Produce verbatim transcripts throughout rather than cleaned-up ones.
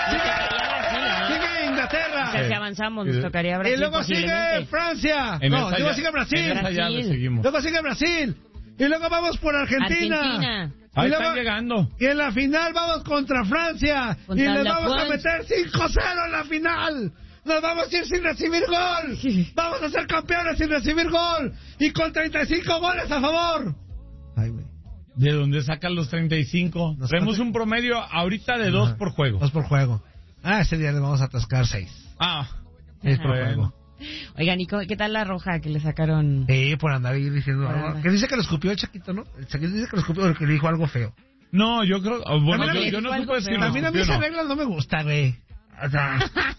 Sigue Inglaterra. O sea, si avanzamos, nos tocaría Brasil. Y luego sigue Francia. En no, luego ya, sigue Brasil. Brasil. Luego sigue Brasil. Y luego vamos por Argentina. Argentina. Ahí y luego, están llegando. Y en la final vamos contra Francia. Contra y les la vamos Juan. a meter cinco cero en la final. Nos vamos a ir sin recibir gol. Vamos a ser campeones sin recibir gol. Y con treinta y cinco goles a favor. Ay, güey. ¿De dónde sacan los treinta y cinco? Nos Tenemos falta- un promedio ahorita de dos Ajá. por juego. Dos por juego. Ah, ese día le vamos a atascar seis. Ah, Seis por bueno. juego. Oigan, ¿y qué tal la roja que le sacaron? Sí, por andar ahí diciendo Por algo. andar. Que dice que lo escupió el Chaquito, ¿no? El Chaquito dice que lo escupió porque le dijo algo feo. No, yo creo... oh, bueno, A mí yo, me yo no dijo supe algo si feo. lo A mí, a mí escupió o esa no. regla no me gusta, güey. O sea...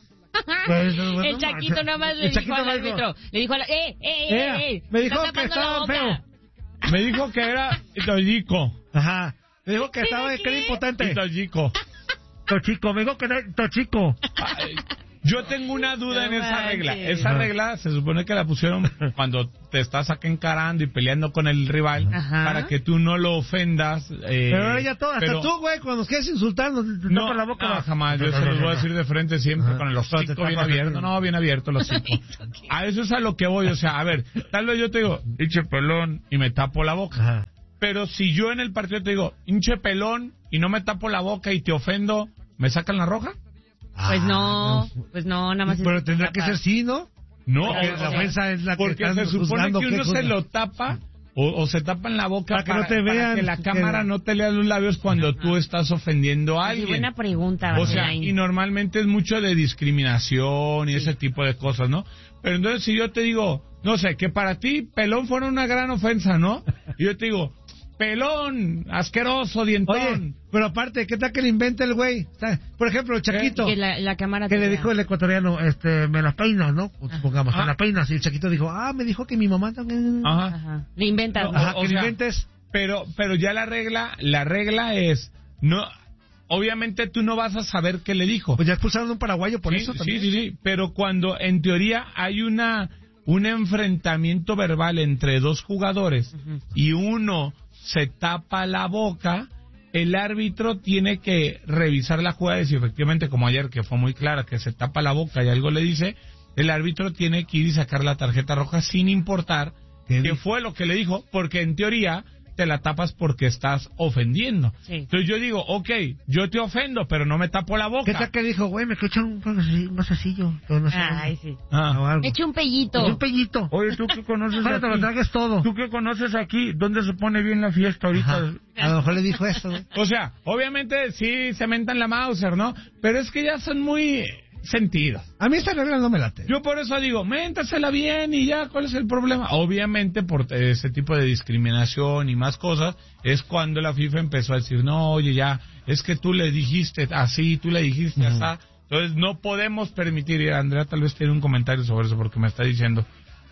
pues, bueno, El Chaquito no, nada más el le dijo Chaquito al no dijo- árbitro. Le dijo al... ¡Eh, eh, eh! Ea, eh, me dijo está que tapando la estaba boca. feo. Me dijo que era italico. Ajá. Me dijo que estaba ¿Qué? que era impotente. Italico. Tochico, me dijo que era tochico. Ay, Yo tengo una duda No en esa manches. regla. Esa regla se supone que la pusieron cuando te estás acá encarando y peleando con el rival Ajá. para que tú no lo ofendas. Eh, Pero ahora ya todo, hasta pero- tú, güey, cuando nos quieres insultar, nos te No, tapas la boca. no, jamás. Yo se los voy a decir de frente siempre Ajá. con el Pero te hocico bien tapas abierto. el- No, bien abierto el hocico. A eso es a lo que voy. O sea, a ver, tal vez yo te digo, hinche pelón, y me tapo la boca. Ajá. Pero si yo en el partido te digo, hinche pelón, y no me tapo la boca y te ofendo, ¿me sacan la roja? Pues Ah, no, pues no, nada más... Pero es- tendrá que ser sí, ¿no? No, Porque o la sea, ofensa es la que porque están se supone juzgando que qué uno se cosa. lo tapa o, o se tapa en la boca Para que no te para vean, que la que- cámara no te lea los labios cuando tú estás ofendiendo a Sí, alguien. buena pregunta, O sea, Valentín. y normalmente es mucho de discriminación y ese tipo de cosas, ¿no? Pero entonces si yo te digo, no sé, que para ti pelón fuera una gran ofensa, ¿no? Y yo te digo, pelón, asqueroso, dientón. Oye, pero aparte, ¿qué tal que le inventa el güey? O sea, por ejemplo, el Chaquito, Que la, la cámara... que te le vea. dijo el ecuatoriano, este, me la peinas, ¿no? O supongamos, Ajá. me la peinas. Y el Chaquito dijo, ah, me dijo que mi mamá también... Ajá. Ajá. Le inventas, No, ¿no? Ajá, o que le sea, inventes. Pero, pero ya la regla, la regla es, no, obviamente tú no vas a saber qué le dijo. Pues ya expulsaron a un paraguayo por sí, eso sí, también. sí, sí, pero cuando en teoría hay una un enfrentamiento verbal entre dos jugadores Ujú. y uno se tapa la boca, el árbitro tiene que revisar la jugada y si efectivamente, como ayer, que fue muy clara, que se tapa la boca y algo le dice, el árbitro tiene que ir y sacar la tarjeta roja sin importar ¿Qué qué dijo? fue lo que le dijo, porque en teoría te la tapas porque estás ofendiendo. Sí. Entonces yo digo, ok, yo te ofendo, pero no me tapo la boca. ¿Qué tal que dijo, güey, me escucha un, un gasecillo? Pero no sé. Ay, sí. Ah. O algo. Eche un pellito. Un pellito. Oye, ¿tú qué conoces Ojalá te lo aquí? tragues todo. ¿Tú qué conoces aquí? ¿Dónde se pone bien la fiesta ahorita? Ajá. A lo mejor le dijo eso, güey. O sea, obviamente sí se mentan la Mauser, ¿no? Pero es que ya son muy sentidos. A mí esta regla no me late. Yo por eso digo, méntasela bien y ya, ¿cuál es el problema? Obviamente por ese tipo de discriminación y más cosas, es cuando la FIFA empezó a decir, no, oye, ya, es que tú le dijiste así, tú le dijiste Ujú. así. Entonces no podemos permitir, y Andrea tal vez tiene un comentario sobre eso porque me está diciendo,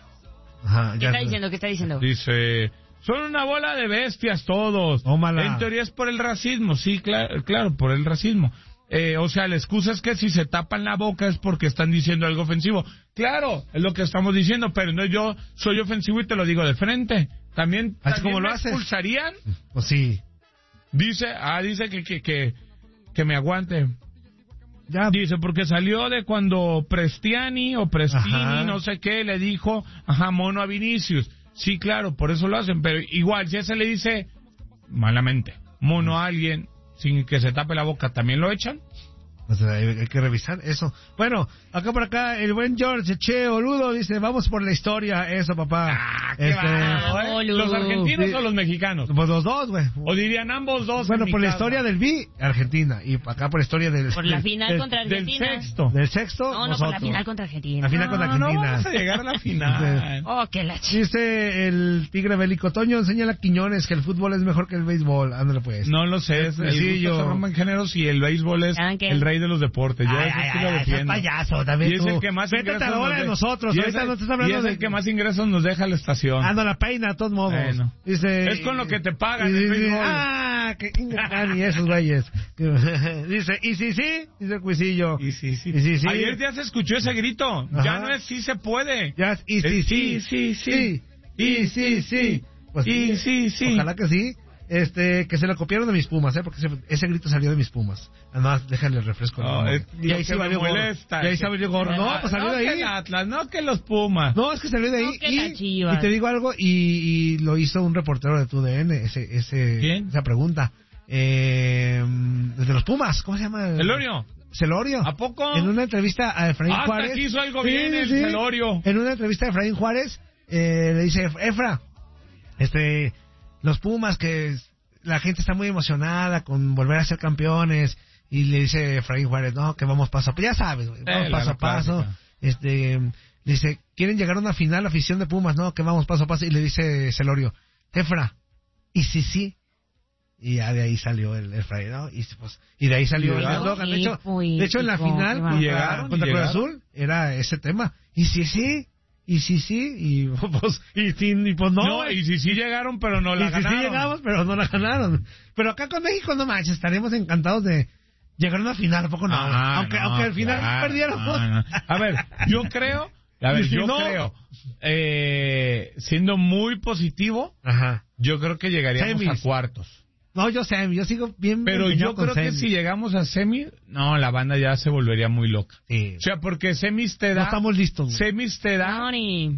Ajá, ¿Qué está diciendo? ¿Qué está diciendo? dice, son una bola de bestias todos. Tómala. En teoría es por el racismo, sí, claro, claro, por el racismo. Eh, o sea, la excusa es que si se tapan la boca es porque están diciendo algo ofensivo. Claro, es lo que estamos diciendo, pero no yo soy ofensivo y te lo digo de frente. También, Así ¿también como lo me haces. expulsarían. Pues sí. Dice, ah, dice que, que, que, que me aguante. Ya. Dice, porque salió de cuando Prestiani o Prestini, Ajá. no sé qué, le dijo, ajá, mono a Vinicius. Sí, claro, por eso lo hacen, pero igual, si ese le dice, malamente, mono a alguien, sin que se tape la boca, ¿también lo echan? Pues hay, hay que revisar eso. Bueno, acá por acá, el buen George Che Oludo dice, vamos por la historia, eso, papá. Ah, qué Este, bárbaro, ¿eh? boludo. ¿Los argentinos Sí. o los mexicanos? Pues los dos, güey. O dirían ambos dos. Bueno, en mi por la caso. historia del B, Argentina. Y acá por la historia del... Por la del- final del- contra Del Argentina. sexto. Del sexto, No, no, por nosotros. la final contra Argentina. La final contra No, no Argentina. vamos a llegar a la final. Oh, qué la ch... Dice el tigre bélico, Toño, enséñale a Quiñones que el fútbol es mejor que el béisbol. Ándale pues. No lo sé, es, el Sencillo. gusto se rompen géneros y el béisbol es ¿Saben qué? el rey de los deportes. Yo Ay, eso ay, sí ay, lo ay, defiendo. seas payaso, también Y es tú. el que más Vete ingresos a la hora nos de de- nosotros. y Ahorita es no el- te estás hablando y es de... el que más ingresos nos deja la estación. Ando la peina, de todos modos. Bueno. Dice... Es con lo que te pagan y- el y- béisbol. Ah, que ni esos güeyes. Dice, y si sí, dice el cuisillo. Y sí, sí. Y sí, sí. Ayer ya se escuchó ese grito. Ajá. Ya no es sí se puede. Ya, y Es si sí, sí, sí, sí. Y sí, sí. Pues Y sí, sí. Ojalá que sí. Este, que se lo copiaron de mis Pumas, ¿eh? Porque ese, ese grito salió de mis Pumas. Además, déjale el refresco. No, no, es y ahí lo sí que valió me gorro. molesta, Y ahí que- sí valió gorro. No, pues salió no de que ahí. el Atlas, no que los Pumas. No, es que salió de ahí. No, que las y, Chivas. y te digo algo, y, y lo hizo un reportero de tu D N, ese, ese, ¿Quién? esa pregunta. Eh, de los Pumas, ¿cómo se llama? Celorio. Celorio. ¿A poco? En una entrevista a Efraín Hasta Juárez. que hizo algo Sí, bien el sí. Celorio. En una entrevista a Efraín Juárez, eh, le dice, Efra, este, los Pumas, que la gente está muy emocionada con volver a ser campeones, y le dice Efraín Juárez, no, que vamos paso a paso, ya sabes, güey, vamos Eh, la paso a paso, clásica. este, le dice, quieren llegar a una final, la afición de Pumas, no, que vamos paso a paso, y le dice Celorio, Efra, ¿y si sí? Y ya de ahí salió el Efraín, ¿no? Y, pues, y de ahí salió el ¿Llegaron? eslogan. De hecho, Equipo y de hecho, en la equipo, final qué contra, llegaron, contra y Cruz llegaron. Azul era ese tema. Y si sí, y si sí, y pues, y, sin- y pues no. No, y si sí llegaron, pero no la y si sí ganaron. llegamos, pero no la ganaron. Pero acá con México, no manches, estaremos encantados de llegar a una final, ¿a poco no? Ah, aunque, no, aunque al final claro, perdiéramos. no, no. A ver, yo creo, a ver, Y si yo no- creo, eh, siendo muy positivo, Ajá. yo creo que llegaríamos Semis. a cuartos. No, yo sé, yo sigo bien. Pero empeñado yo con creo que Semi. si llegamos a semis, no, la banda ya se volvería muy loca. Sí. O sea, porque semis te No da... estamos listos. güey. Semis te da... No, ni...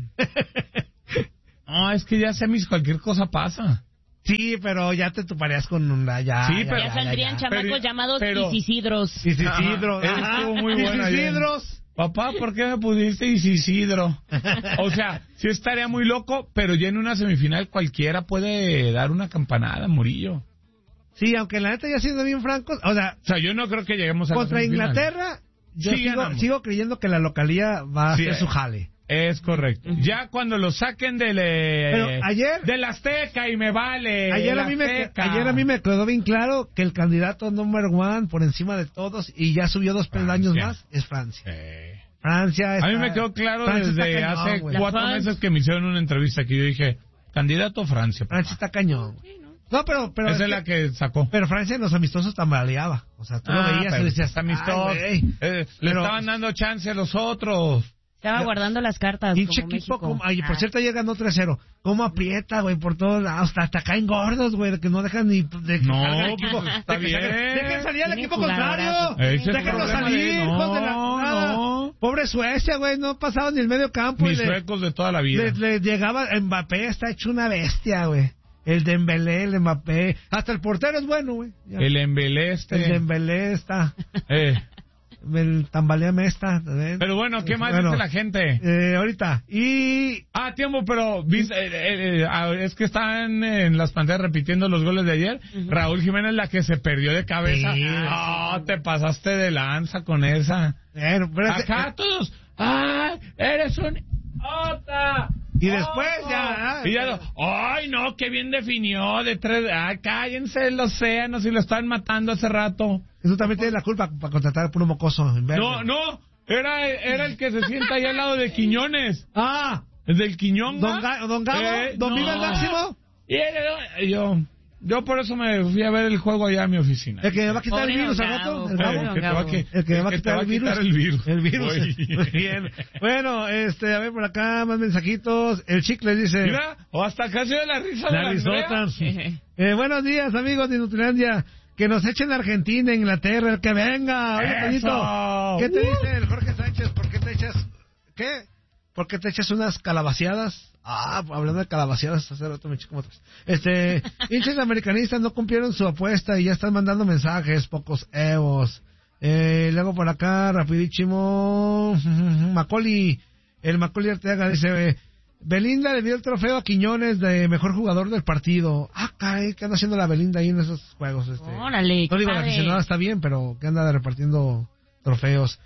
No, es que ya semis cualquier cosa pasa. Sí, pero ya te toparías con una. Ya, Sí, ya, pero- Ya ya, saldrían ya. chamacos Pero- llamados pero- Isisidros. Y Isidro. Ajá, Ajá. estuvo muy buena ayer. Isidros. Papá, ¿por qué me pusiste Isidro? O sea, sí estaría muy loco, pero ya en una semifinal cualquiera puede dar una campanada, Murillo. Sí, aunque la neta ya siendo bien francos, o sea, O sea, yo no creo que lleguemos a la contra semifinal. Inglaterra, yo Sí, sigo, ganamos. sigo creyendo que la localía va a Sí, hacer eh. su jale. Es correcto. Ya cuando lo saquen del eh, Pero ayer- del Azteca y me vale. Ayer el a, mí me, Azteca. ayer a mí me quedó bien claro que el candidato number one por encima de todos y ya subió dos peldaños Francia. más es Francia. Sí. Francia A está- mí me quedó claro Francia está desde cañón, hace güey. cuatro La meses que me hicieron una entrevista que yo dije, candidato Francia. papá. Francia está cañón. güey. No, pero pero Esa es es la que- que sacó. pero Francia en los amistosos tambaleaba. O sea, tú lo Ah, veías y pero decías, está amistoso. "Ay, güey". Eh, le Pero- estaban dando chance a los otros. Estaba guardando las cartas Pinche como equipo, México. como, ay, por Ah. cierto, ayer ganó tres cero. ¿Cómo aprieta, güey? Por todos lados. Hasta, hasta caen gordos, güey, de que no dejan ni de que No, salga el equipo. pues, está de que salga- bien. Dejen salir al Tienen equipo jugadorazos. contrario. Ese es el Déjenlo problema salir, de- hijos de la no, nada. no. Pobre Suecia, güey, no pasaba ni el medio campo. y Mis le, suecos de toda la vida. le, le llegaba, Mbappé está hecho una bestia, güey. El Dembélé, el Mbappé. Hasta el portero es bueno, güey. Ya. El Embelé este. El Dembélé está. Eh. El Tambaleame está. ¿eh? Pero bueno, ¿qué más Bueno, dice la gente? Eh, ahorita. Y Ah, tiempo, pero ¿viste? Eh, eh, eh, ah, es que están en las pantallas repitiendo los goles de ayer. Raúl Jiménez, la que se perdió de cabeza. Sí. Ah, te pasaste de lanza con esa. Bueno, pero ese- Acá todos. ¡Ah! ¡Eres un. ¡Ota! Y después ¡Oh! ya, ah, Y ya. lo- ¡Ay, no! ¡Qué bien definió! De tres. ¡Ay, cállense los océanos! Y lo están matando hace rato. Tú también tienes la culpa para contratar a puro mocoso en verde. No, no. Era, era el que se sienta ahí al lado de Quiñones. Ah, El del Quiñón. don, Ga- don Gabo, Eh, don no. Viva el Máximo. Y él- yo, yo por eso me fui a ver el juego allá a mi oficina. El que me va a quitar Pobre el virus don al rato, Gabo, el Eh, Gabo. pobre que te va a qui- El que me va a que te quitar va el virus. el virus. El virus. Uy. Muy bien. Bueno, este, a ver por acá, más mensajitos. El chicle dice... Mira, o hasta casi de la risa de La la risota. Andrea. Eh, buenos días, amigos de Nutrilandia. Que nos echen Argentina, Inglaterra, el que venga. Oye, ¡Eso! Toñito, ¿qué te Uh. dice el Jorge Sánchez? ¿Por qué te echas... ¿Qué? ¿Por qué te echas unas calabaceadas? Ah, hablando de calabaceadas, hace rato me eché como tres. Este, hinchas americanistas no cumplieron su apuesta y ya están mandando mensajes, pocos evos. Eh, luego por acá, rapidísimo, Macaulay, el Macaulay Arteaga dice, Belinda le dio el trofeo a Quiñones de mejor jugador del partido. Ah, caray, ¿qué anda haciendo la Belinda ahí en esos juegos? Este? Órale, No digo, la padre. aficionada está bien, pero que anda repartiendo trofeos.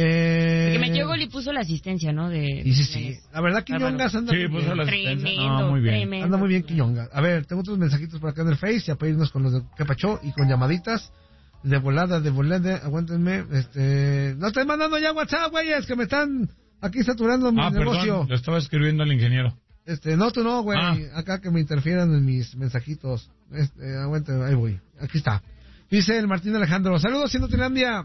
Eh, Que metió gol y puso la asistencia, ¿no? De, y sí, sí. La verdad, Quiñongas anda Sí, muy puso bien. la asistencia. Tremendo, No, muy bien. tremendo. Anda muy bien Quiñongas. A ver, tengo otros mensajitos por acá en el Face, ya para irnos con los de Quepachó y con llamaditas. De volada, de volada, aguántenme. Este, no estoy mandando ya WhatsApp, güeyes, que me están aquí saturando mi Ah, negocio. perdón, le estaba escribiendo al ingeniero. Este, no, tú no, güey. Ah. Acá que me interfieran en mis mensajitos. Este, aguante, ahí voy. Aquí está. Dice el Martín Alejandro. Saludos, siendo Finlandia.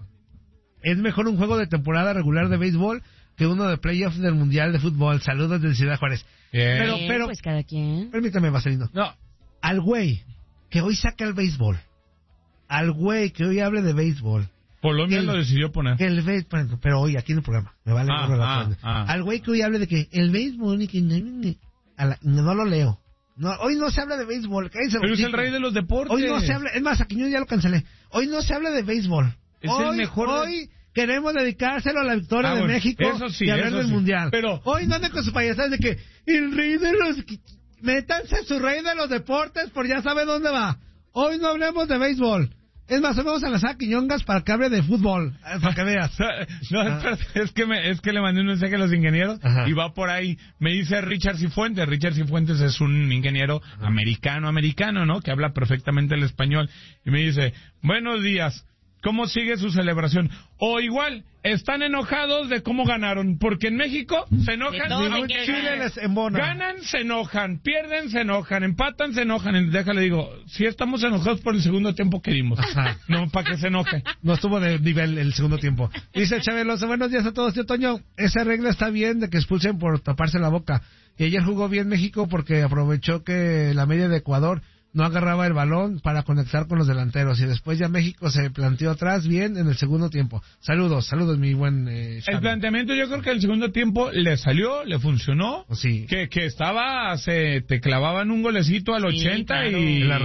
Es mejor un juego de temporada regular de béisbol que uno de playoffs del Mundial de Fútbol. Saludos desde Ciudad Juárez. Bien. Pero, Eh, pero, pues cada quien. permítame, Marcelino. No, Al güey que hoy saque el béisbol. Al güey que hoy hable de béisbol. Polonia el, lo decidió poner. Que el béisbol, pero hoy aquí en el programa. Me vale. Ah, la ah, ah. Al güey que hoy hable de que el béisbol ni que ni, ni, a la, no lo leo. No, hoy no se habla de béisbol. Cállense, pero es el rey de los deportes. Hoy no se habla. Es más, aquí yo ya lo cancelé. Hoy no se habla de béisbol. Es hoy, el mejor. Hoy queremos dedicárselo a la victoria ah, de bueno, México eso sí, y a ver del sí. mundial. Pero hoy no anden con sus payasadas de que el rey de los. Métanse su rey de los deportes, por ya sabe dónde va. Hoy no hablemos de béisbol. Es más, hoy vamos a las Quiñongas para que hable de fútbol, para que veas. No, ah. espérate, es que me, es que le mandé un mensaje a los ingenieros. Ajá. Y va por ahí. Me dice Richard Cifuentes. Richard Cifuentes es un ingeniero Ajá. americano, americano, ¿no? Que habla perfectamente el español. Y me dice, buenos días. ¿Cómo sigue su celebración? O igual, están enojados de cómo ganaron, porque en México se enojan, aunque Chile les embona. Ganan, se enojan, pierden, se enojan, empatan, se enojan. Y déjale, digo, si estamos enojados por el segundo tiempo que dimos, Ajá. no, para que se enojen. No estuvo de nivel el segundo tiempo. Dice Chabelosa, buenos días a todos, tío Toño, esa regla está bien de que expulsen por taparse la boca. Y ayer jugó bien México porque aprovechó que la media de Ecuador no agarraba el balón para conectar con los delanteros y después ya México se planteó atrás bien en el segundo tiempo. Saludos, saludos mi buen eh, el planteamiento yo creo que el segundo tiempo le salió, le funcionó, sí. que que estaba, se te clavaban un golecito al sí, ochenta claro. y